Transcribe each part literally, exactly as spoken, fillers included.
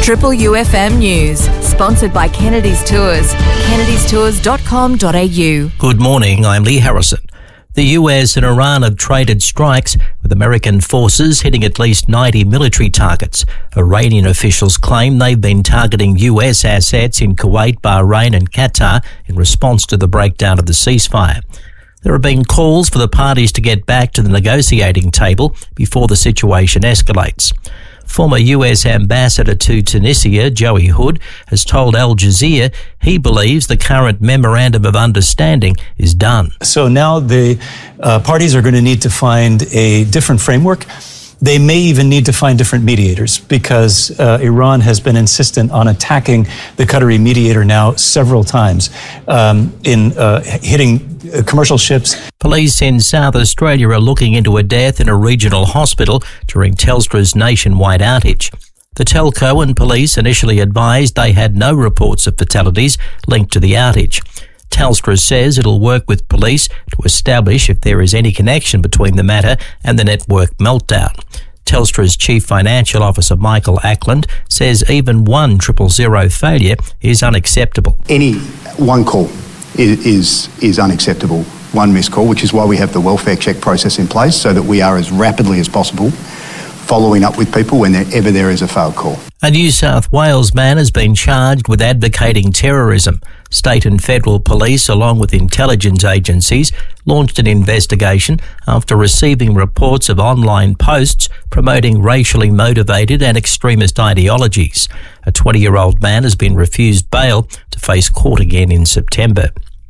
Triple U F M News, sponsored by Kennedy's Tours, kennedys tours dot com dot a u. Good morning, I'm Lee Harrison. The U S and Iran have traded strikes, with American forces hitting at least ninety military targets. Iranian officials claim they've been targeting U S assets in Kuwait, Bahrain and Qatar in response to the breakdown of the ceasefire. There have been calls for the parties to get back to the negotiating table before the situation escalates. Former U S ambassador to Tunisia, Joey Hood, has told Al Jazeera he believes the current memorandum of understanding is done. So now the uh, parties are going to need to find a different framework. They may even need to find different mediators because uh, Iran has been insistent on attacking the Qatari mediator now several times um, in uh, hitting commercial ships. Police in South Australia are looking into a death in a regional hospital during Telstra's nationwide outage. The telco and police initially advised they had no reports of fatalities linked to the outage. Telstra says it'll work with police to establish if there is any connection between the matter and the network meltdown. Telstra's Chief Financial Officer Michael Ackland says even one triple zero failure is unacceptable. Any one call is, is is unacceptable, one missed call, which is why we have the welfare check process in place so that we are as rapidly as possible following up with people whenever there is a failed call. A New South Wales man has been charged with advocating terrorism. State and federal police, along with intelligence agencies, launched an investigation after receiving reports of online posts promoting racially motivated and extremist ideologies. A twenty-year-old man has been refused bail to face court again in September.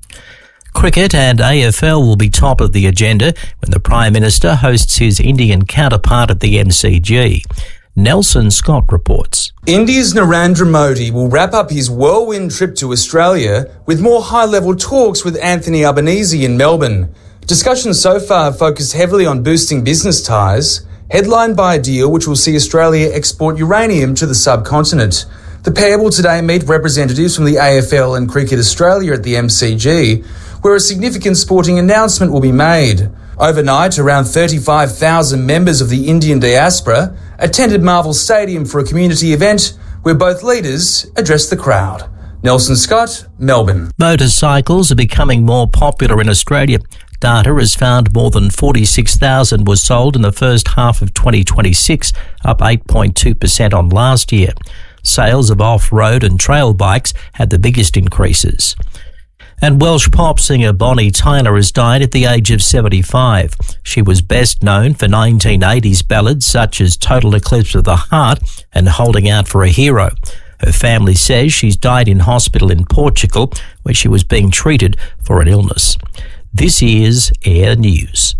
Cricket and A F L will be top of the agenda when the Prime Minister hosts his Indian counterpart at the M C G. Nelson Scott reports. India's Narendra Modi will wrap up his whirlwind trip to Australia with more high-level talks with Anthony Albanese in Melbourne. Discussions so far have focused heavily on boosting business ties, headlined by a deal which will see Australia export uranium to the subcontinent. The pair will today meet representatives from the A F L and Cricket Australia at the M C G, where a significant sporting announcement will be made. Overnight, around thirty-five thousand members of the Indian diaspora attended Marvel Stadium for a community event where both leaders addressed the crowd. Nelson Scott, Melbourne. Motorcycles are becoming more popular in Australia. Data has found more than forty-six thousand were sold in the first half of twenty twenty-six, up eight point two percent on last year. Sales of off-road and trail bikes had the biggest increases. And Welsh pop singer Bonnie Tyler has died at the age of seventy-five. She was best known for nineteen eighties ballads such as Total Eclipse of the Heart and Holding Out for a Hero. Her family says she's died in hospital in Portugal where she was being treated for an illness. This is Air News.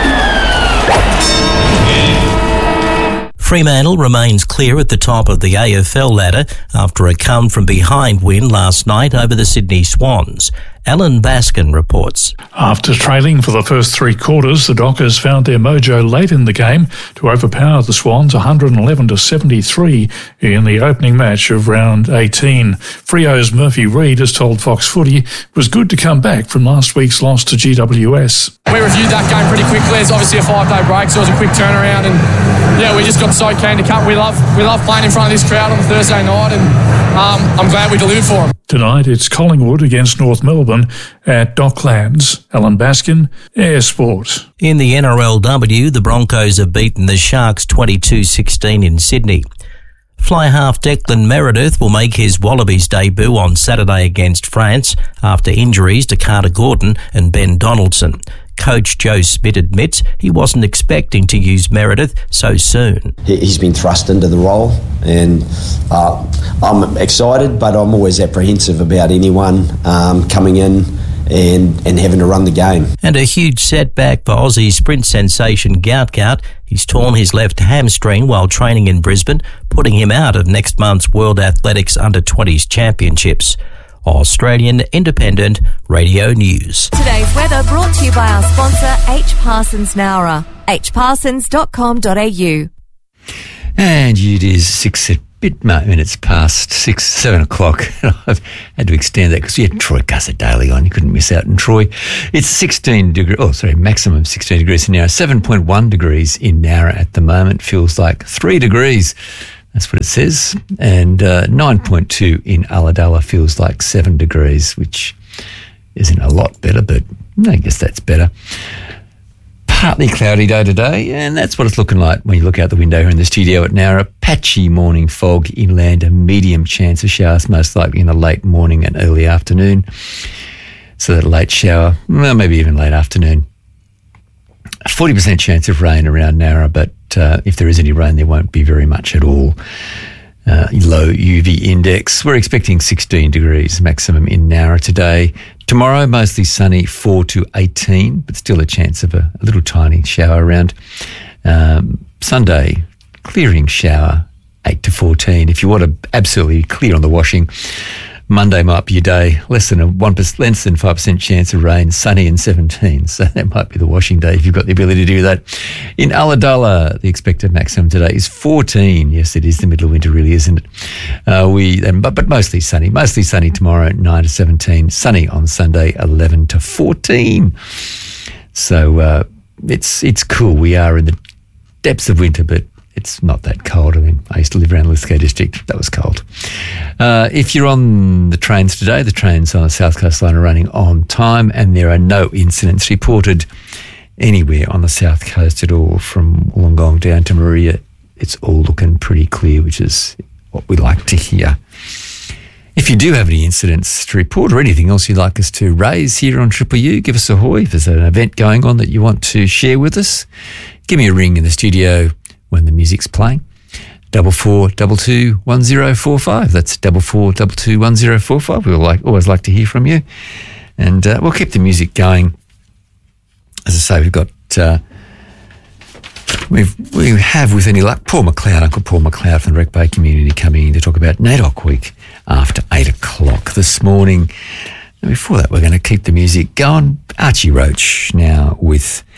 Fremantle remains clear at the top of the A F L ladder after a come-from-behind win last night over the Sydney Swans. Alan Baskin reports. After trailing for the first three quarters, the Dockers found their mojo late in the game to overpower the Swans one hundred eleven to seventy-three in the opening match of round eighteen. Freo's Murphy Reid has told Fox Footy it was good to come back from last week's loss to G W S. We reviewed that game pretty quickly. It's obviously a five-day break, so it was a quick turnaround, and yeah, we just got so keen to come. We love we love playing in front of this crowd on a Thursday night, and um, I'm glad we delivered for them. Tonight it's Collingwood against North Melbourne at Docklands. Alan Baskin, Air Sport. In the N R L W, the Broncos have beaten the Sharks twenty-two sixteen in Sydney. Fly half Declan Meredith will make his Wallabies debut on Saturday against France after injuries to Carter Gordon and Ben Donaldson. Coach Joe Smith admits he wasn't expecting to use Meredith so soon. He's been thrust into the role, and uh, I'm excited, but I'm always apprehensive about anyone um, coming in and, and having to run the game. And a huge setback for Aussie sprint sensation Gout Gout. He's torn his left hamstring while training in Brisbane, putting him out of next month's World Athletics under twenties Championships. Australian Independent Radio News. Today's weather brought to you by our sponsor H Parsons Nowra, h parsons dot com dot a u. And it is six bit minutes past six, seven o'clock. I've had to extend that because we had Troy Casadale on. You couldn't miss out on Troy. It's sixteen degrees, oh, sorry, maximum sixteen degrees in Nowra, seven point one degrees in Nowra at the moment. Feels like three degrees That's what it says. And uh, nine point two in Ulladulla feels like seven degrees, which isn't a lot better, but I guess that's better. Partly cloudy day today, and that's what it's looking like when you look out the window here in the studio at Nowra. Patchy morning fog inland, a medium chance of showers, most likely in the late morning and early afternoon. So that late shower, well, maybe even late afternoon. A forty percent chance of rain around Nowra, but uh, if there is any rain, there won't be very much at all. Uh, low U V index. We're expecting sixteen degrees maximum in Nowra today. Tomorrow, mostly sunny, four to eighteen, but still a chance of a, a little tiny shower around. Um, Sunday, clearing shower, eight to fourteen. If you want to absolutely clear on the washing, Monday might be your day. Less than a one percent, less than five percent chance of rain, sunny and seventeen. So that might be the washing day if you've got the ability to do that. In Ulladulla, the expected maximum today is fourteen. Yes, it is the middle of winter, really, isn't it? Uh, we, um, but, but mostly sunny. Mostly sunny tomorrow, nine to seventeen. Sunny on Sunday, eleven to fourteen. So uh, it's it's cool. We are in the depths of winter, but it's not that cold. I mean, I used to live around Lithgow District. That was cold. Uh, if you're on the trains today, the trains on the South Coast Line are running on time, and there are no incidents reported anywhere on the South Coast at all from Wollongong down to Maria. It's all looking pretty clear, which is what we like to hear. If you do have any incidents to report or anything else you'd like us to raise here on Triple U, give us a hoy. If there's an event going on that you want to share with us, give me a ring in the studio when the music's playing. Double four, double two, one zero four five. That's double four, double two, one zero four five. We'll like always like to hear from you, and uh, we'll keep the music going. As I say, we've got uh, we've we have with any luck Paul McLeod, Uncle Paul McLeod from the Wreck Bay community, coming in to talk about NAIDOC Week after eight o'clock this morning. And before that, we're going to keep the music going. Archie Roach now with